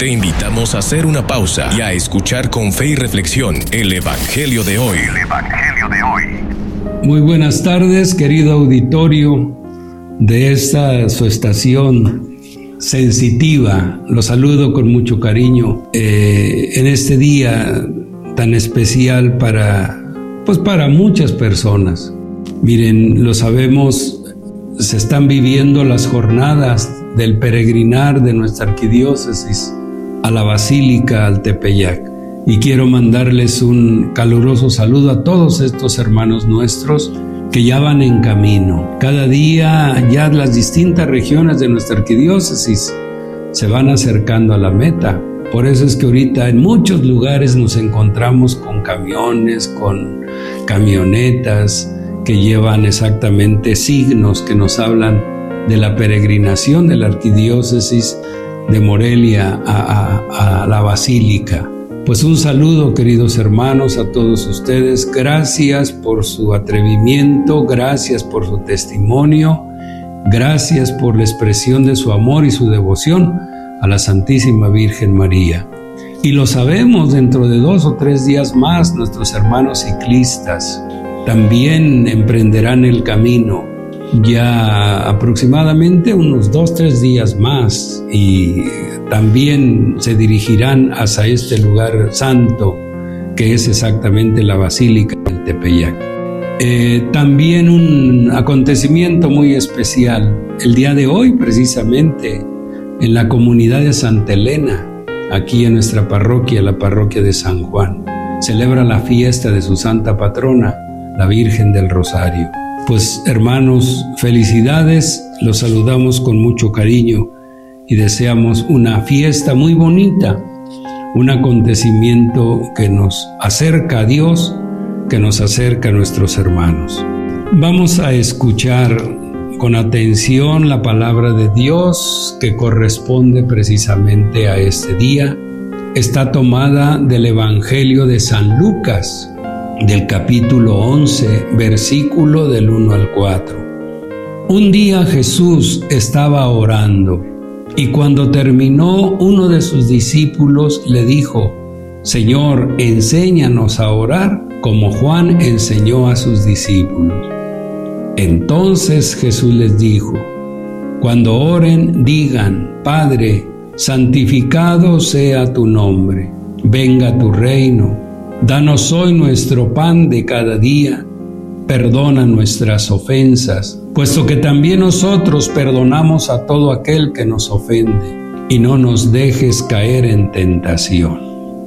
Te invitamos a hacer una pausa y a escuchar con fe y reflexión el Evangelio de hoy. Muy buenas tardes, querido auditorio de esta su estación sensitiva. Los saludo con mucho cariño en este día tan especial para muchas personas. Miren, lo sabemos, se están viviendo las jornadas del peregrinar de nuestra arquidiócesis a la Basílica, al Tepeyac. Y quiero mandarles un caluroso saludo a todos estos hermanos nuestros que ya van en camino. Cada día ya las distintas regiones de nuestra arquidiócesis se van acercando a la meta. Por eso es que ahorita en muchos lugares nos encontramos con camiones, con camionetas que llevan exactamente signos que nos hablan de la peregrinación de la arquidiócesis de Morelia a la Basílica. Pues un saludo, queridos hermanos, a todos ustedes. Gracias por su atrevimiento, gracias por su testimonio, gracias por la expresión de su amor y su devoción a la Santísima Virgen María. Y lo sabemos, dentro de 2 o 3 días más, nuestros hermanos ciclistas también emprenderán el camino. Ya aproximadamente unos 2-3 días más, y también se dirigirán hacia este lugar santo que es exactamente la Basílica del Tepeyac. También un acontecimiento muy especial el día de hoy, precisamente en la comunidad de Santa Elena, aquí en nuestra parroquia, la parroquia de San Juan, celebra la fiesta de su santa patrona, la Virgen del Rosario. Pues hermanos, felicidades, los saludamos con mucho cariño y deseamos una fiesta muy bonita, un acontecimiento que nos acerca a Dios, que nos acerca a nuestros hermanos. Vamos a escuchar con atención la palabra de Dios que corresponde precisamente a este día. Está tomada del Evangelio de San Lucas, del capítulo 11, versículo del 1 al 4. Un día Jesús estaba orando, y cuando terminó, uno de sus discípulos le dijo: Señor, enséñanos a orar como Juan enseñó a sus discípulos. Entonces Jesús les dijo: Cuando oren, digan: Padre, santificado sea tu nombre, venga tu reino. Danos hoy nuestro pan de cada día, perdona nuestras ofensas, puesto que también nosotros perdonamos a todo aquel que nos ofende, y no nos dejes caer en tentación.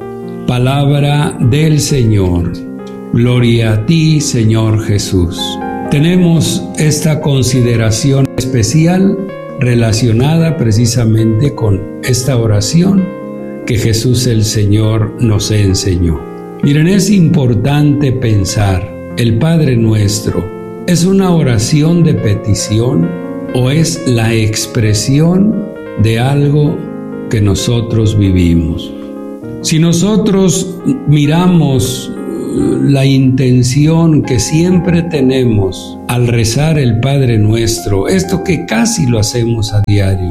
Palabra del Señor. Gloria a ti, Señor Jesús. Tenemos esta consideración especial relacionada precisamente con esta oración que Jesús el Señor nos enseñó. Miren, es importante pensar, el Padre Nuestro, ¿es una oración de petición o es la expresión de algo que nosotros vivimos? Si nosotros miramos la intención que siempre tenemos al rezar el Padre Nuestro, esto que casi lo hacemos a diario,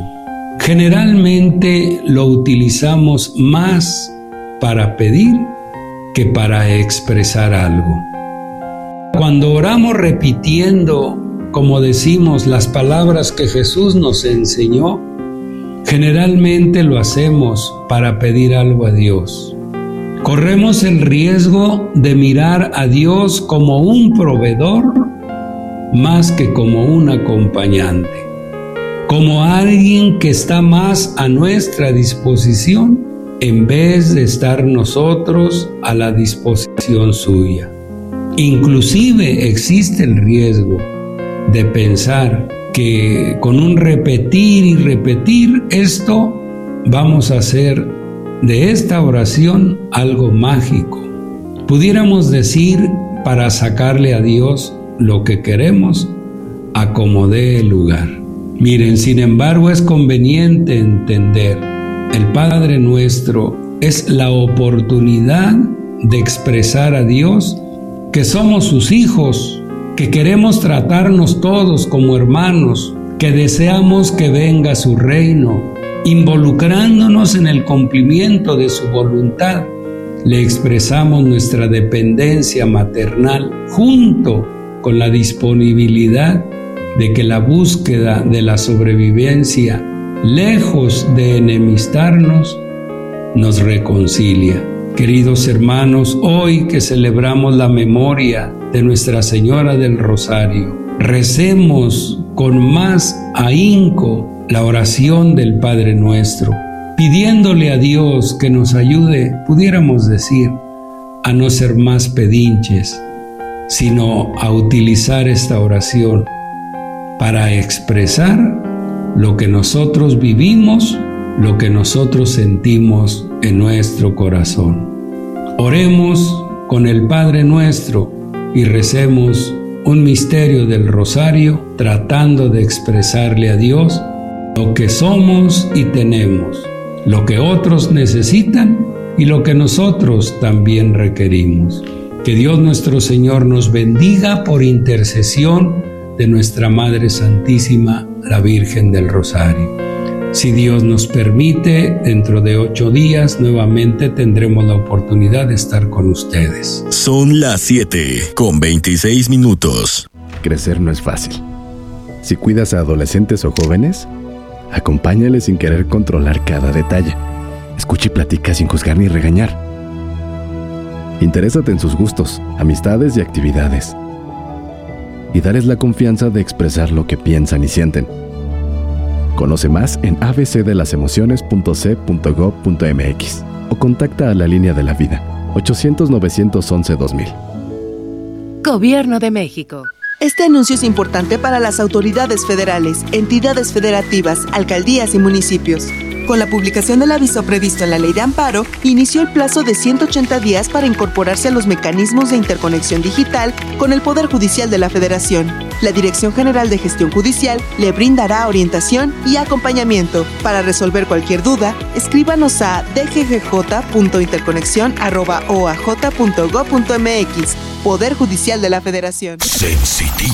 generalmente lo utilizamos más para pedir que para expresar algo. Cuando oramos repitiendo, como decimos, las palabras que Jesús nos enseñó, generalmente lo hacemos para pedir algo a Dios. Corremos el riesgo de mirar a Dios como un proveedor más que como un acompañante, como alguien que está más a nuestra disposición en vez de estar nosotros a la disposición suya. Inclusive existe el riesgo de pensar que con un repetir y repetir esto vamos a hacer de esta oración algo mágico. Pudiéramos decir, para sacarle a Dios lo que queremos, acomodé el lugar. Miren, sin embargo, es conveniente entender, el Padre Nuestro es la oportunidad de expresar a Dios que somos sus hijos, que queremos tratarnos todos como hermanos, que deseamos que venga su reino, involucrándonos en el cumplimiento de su voluntad. Le expresamos nuestra dependencia maternal junto con la disponibilidad de que la búsqueda de la sobrevivencia, lejos de enemistarnos, nos reconcilia. Queridos hermanos, hoy que celebramos la memoria de Nuestra Señora del Rosario, recemos con más ahínco la oración del Padre Nuestro, pidiéndole a Dios que nos ayude, pudiéramos decir, a no ser más pedinches, sino a utilizar esta oración para expresar lo que nosotros vivimos, lo que nosotros sentimos en nuestro corazón. Oremos con el Padre Nuestro y recemos un misterio del Rosario, tratando de expresarle a Dios lo que somos y tenemos, lo que otros necesitan y lo que nosotros también requerimos. Que Dios nuestro Señor nos bendiga por intercesión de nuestra Madre Santísima, la Virgen del Rosario. Si Dios nos permite, dentro de 8 días nuevamente tendremos la oportunidad de estar con ustedes. Son las 7:26. Crecer no es fácil. Si cuidas a adolescentes o jóvenes, acompáñales sin querer controlar cada detalle. Escucha y platica sin juzgar ni regañar. Interésate en sus gustos, amistades y actividades. Y dales la confianza de expresar lo que piensan y sienten. Conoce más en abcdelasemociones.c.gov.mx o contacta a la Línea de la Vida, 800-911-2000. Gobierno de México. Este anuncio es importante para las autoridades federales, entidades federativas, alcaldías y municipios. Con la publicación del aviso previsto en la Ley de Amparo, inició el plazo de 180 días para incorporarse a los mecanismos de interconexión digital con el Poder Judicial de la Federación. La Dirección General de Gestión Judicial le brindará orientación y acompañamiento. Para resolver cualquier duda, escríbanos a dggj.interconexion@oaj.gov.mx. Poder Judicial de la Federación. Sensitivo.